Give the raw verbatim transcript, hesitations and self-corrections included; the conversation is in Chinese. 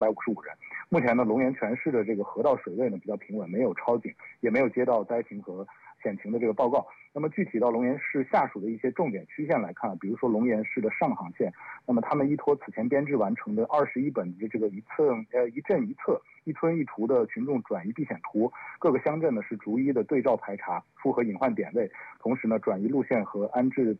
百五十五人。目前呢，龙岩泉市的这个河道水位呢比较平稳，没有超警，也没有接到灾情和险情的这个报告。那么具体到龙岩市下属的一些重点区县来看，比如说龙岩市的上杭县，那么他们依托此前编制完成的二十一本的这个一策呃一镇一策一村一图的群众转移避险图，各个乡镇呢是逐一的对照排查，符合隐患点位，同时呢转移路线和安置